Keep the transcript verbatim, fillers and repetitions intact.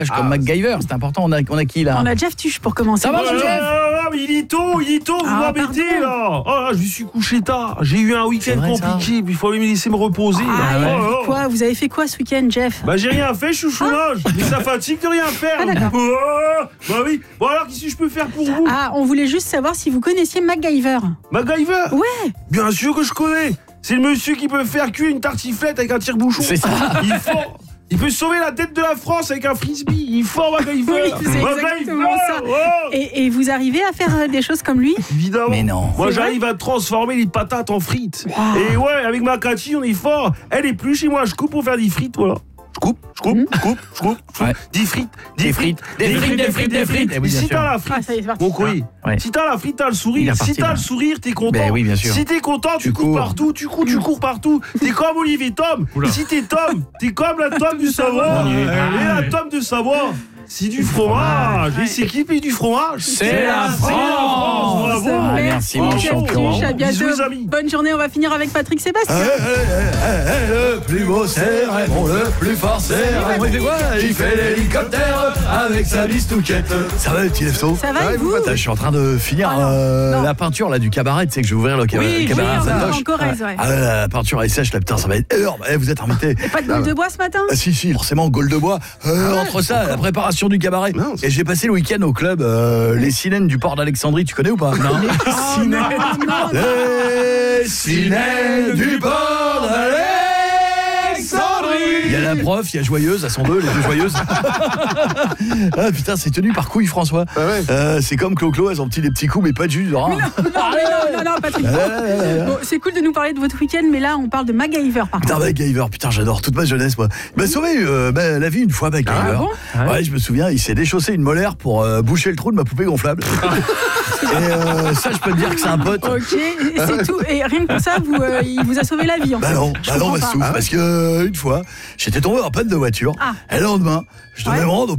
comme ah, MacGyver, c'est important. On a, on a qui là? On a Jeff Tuche pour commencer. Ça va, Jeff? Ah, mais il est tôt, il est tôt, vous ah, m'embêtez là. Oh là, je me suis couché tard. J'ai eu un week-end compliqué, puis il fallait me laisser me reposer. Ah, ouais. oh, oh. Quoi? Vous avez fait quoi ce week-end, Jeff? Bah j'ai rien fait, chouchounage. Ah. Mais ça fatigue de rien faire. Ah, d'accord. Oh, bah oui. Bon alors, qu'est-ce que je peux faire pour vous? Ah, on voulait juste savoir si vous connaissiez MacGyver. MacGyver? Ouais. Bien sûr que je connais. C'est le monsieur qui peut faire cuire une tartiflette avec un tire-bouchon. C'est ça. Il faut... Il peut sauver la tête de la France avec un frisbee. Il faut MacGyver. Oui, c'est exactement ça. Oh. Et, et vous arrivez à faire des choses comme lui? Évidemment. Mais non. Moi, j'arrive à transformer les patates en frites. Wow. Et ouais, avec ma Cathy, on est fort. Elle est plus chez moi. Je coupe pour faire des frites, voilà. Je coupe, je coupe, je coupe, je coupe, je coupe. Ouais. Des frites, des frites, des frites, des frites, des frites. Et si t'as la frite, mon courrier. Si t'as la frite, t'as le sourire. Si t'as le sourire, t'es content. Ben oui, bien sûr. Si t'es content, tu, tu cours partout, tu cours, tu cours partout. T'es comme Olivier Tom. Si t'es Tom, t'es comme la Tom du Savoie. Et la Tom de Savoie, c'est du fromage. Et c'est qui paye du fromage? C'est la France. Bravo. Merci mon champion. À bientôt. Bonne journée. On va finir avec Patrick Sébastien. Le plus beau c'est Raymond, le plus fort c'est Raymond. Il fait quoi? Il fait l'hélicoptère avec sa bistouquette. Ça va, petit lefto? Ça va, et vous? Je suis en train de finir oh, euh, la peinture là du cabaret. Tu sais que je vais ouvrir le cabaret. Oui, cabaret oui, à en Corrèze, ouais. Ah, la peinture est sèche là, putain, ça va être énorme. Eh, vous êtes invité. Pas de gueule de bois ce matin? Ah, si, si, forcément, gueule de bois. Euh, ah ouais, entre ça, la préparation du cabaret. Non, et j'ai passé le week-end au club euh, Les Sirènes du port d'Alexandrie. Tu connais ou pas? Non. Les Sirènes. Les Sirènes du port d'Alexandrie. Il y a la prof, il y a Joyeuse, elles sont deux, les deux Joyeuses. Ah putain, c'est tenu par Couille François. Ah ouais. euh, c'est comme Clo-Clo, elles ont petit, des petits coups, mais pas de jus. Hein. Non, non, non, non, non, Patrick. Bon, bon, c'est cool de nous parler de votre week-end, mais là, on parle de MacGyver, par putain, contre. MacGyver, putain, j'adore toute ma jeunesse, moi. Il m'a sauvé euh, bah, la vie une fois, MacGyver. Ah, bon ouais. ouais, je me souviens, il s'est déchaussé une molaire pour euh, boucher le trou de ma poupée gonflable. Et euh, ça, je peux te dire que c'est un pote. Ok, c'est tout. Et rien que pour ça, vous, euh, il vous a sauvé la vie, en bah fait. Non, bah non, bah non, parce que euh, une fois, j'étais tombé en panne de voiture. Ah. Et le lendemain, je devais ouais. me rendre au